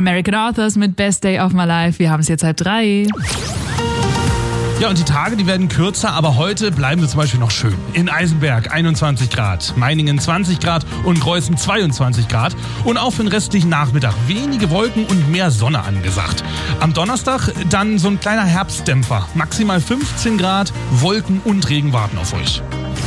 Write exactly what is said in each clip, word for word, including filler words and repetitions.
American Authors mit Best Day of My Life. Wir haben es jetzt halb drei. Ja, und die Tage, die werden kürzer, aber heute bleiben sie zum Beispiel noch schön. In Eisenberg einundzwanzig Grad, Meiningen zwanzig Grad und Greußen zweiundzwanzig Grad. Und auch für den restlichen Nachmittag wenige Wolken und mehr Sonne angesagt. Am Donnerstag dann so ein kleiner Herbstdämpfer. Maximal fünfzehn Grad, Wolken und Regen warten auf euch.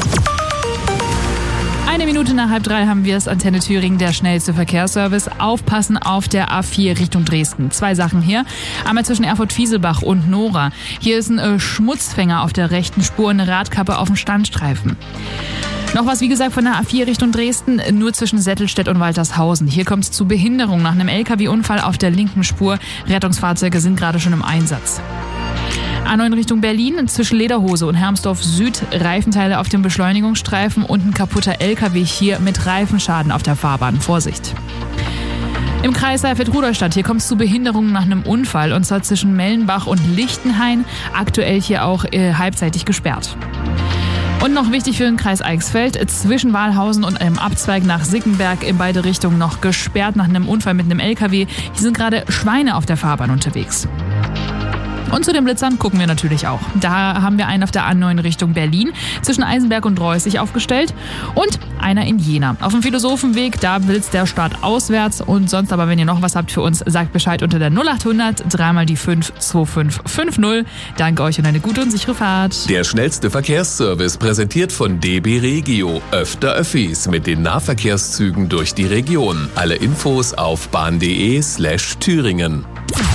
Eine Minute nach halb drei haben wir es. Antenne Thüringen, der schnellste Verkehrsservice. Aufpassen auf der A vier Richtung Dresden. Zwei Sachen hier. Einmal zwischen Erfurt-Fieselbach und Nora. Hier ist ein äh, Schmutzfänger auf der rechten Spur, eine Radkappe auf dem Standstreifen. Noch was, wie gesagt, von der A vier Richtung Dresden, nur zwischen Settelstedt und Waltershausen. Hier kommt es zu Behinderung nach einem L K W-Unfall auf der linken Spur. Rettungsfahrzeuge sind gerade schon im Einsatz. A neun Richtung Berlin, zwischen Lederhose und Hermsdorf Süd, Reifenteile auf dem Beschleunigungsstreifen und ein kaputter L K W hier mit Reifenschaden auf der Fahrbahn. Vorsicht! Im Kreis Saalfeld-Rudolstadt, hier kommt es zu Behinderungen nach einem Unfall, und zwar zwischen Mellenbach und Lichtenhain, aktuell hier auch äh, halbseitig gesperrt. Und noch wichtig für den Kreis Eichsfeld, zwischen Wahlhausen und einem Abzweig nach Sickenberg in beide Richtungen noch gesperrt nach einem Unfall mit einem L K W. Hier sind gerade Schweine auf der Fahrbahn unterwegs. Und zu den Blitzern gucken wir natürlich auch. Da haben wir einen auf der A neun Richtung Berlin, zwischen Eisenberg und Reußig aufgestellt, und einer in Jena. Auf dem Philosophenweg, da blitzt der Start auswärts. Und sonst aber, wenn ihr noch was habt für uns, sagt Bescheid unter der null acht hundert, dreimal die fünf, zwei fünf fünf null. Danke euch und eine gute und sichere Fahrt. Der schnellste Verkehrsservice präsentiert von D B Regio. Öfter Öffis mit den Nahverkehrszügen durch die Region. Alle Infos auf bahn.de slash Thüringen.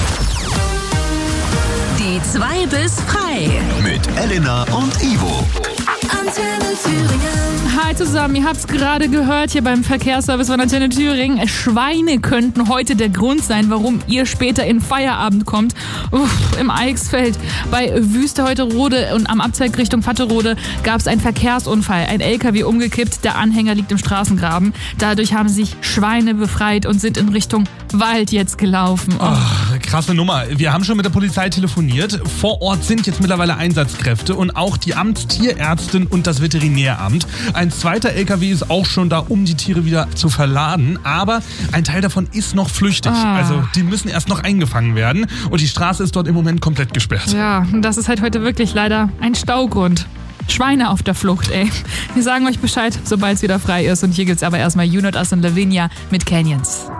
Die zwei bis frei. Mit Elena und Ivo. Antenne Thüringen. Hi zusammen, ihr habt es gerade gehört hier beim Verkehrsservice von Antenne Thüringen. Schweine könnten heute der Grund sein, warum ihr später in Feierabend kommt. Uff, im Eichsfeld bei Wüste-Heuterode und am Abzweig Richtung Vatterode gab es einen Verkehrsunfall. Ein L K W umgekippt, der Anhänger liegt im Straßengraben. Dadurch haben sich Schweine befreit und sind in Richtung Wald jetzt gelaufen. Oh. Ach, krasse Nummer. Wir haben schon mit der Polizei telefoniert. Vor Ort sind jetzt mittlerweile Einsatzkräfte und auch die Amtstierärztin und das Veterinäramt. Ein zweiter L K W ist auch schon da, um die Tiere wieder zu verladen. Aber ein Teil davon ist noch flüchtig. Ah. Also die müssen erst noch eingefangen werden. Und die Straße ist dort im Moment komplett gesperrt. Ja, und das ist halt heute wirklich leider ein Staugrund. Schweine auf der Flucht, ey. Wir sagen euch Bescheid, sobald es wieder frei ist. Und hier gibt's aber erstmal You Not Us und Lavinia mit Canyons.